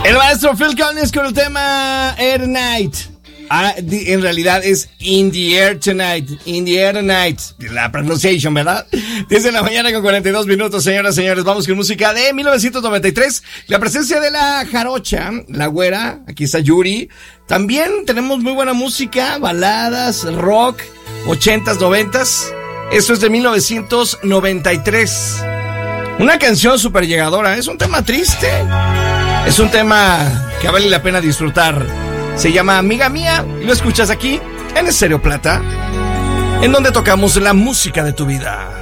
El maestro Phil Collins con el tema Air Night. En realidad es In the Air Tonight. In the Air Tonight. La pronunciación, ¿verdad? 10 de la mañana con 42 minutos, señoras y señores. Vamos con música de 1993. La presencia de la jarocha, la güera. Aquí está Yuri. También tenemos muy buena música, baladas, rock, 80s, 90s. Esto es de 1993. Una canción súper llegadora. Es un tema triste. Es un tema que vale la pena disfrutar. Se llama Amiga Mía y lo escuchas aquí en Estéreo Plata, en donde tocamos la música de tu vida.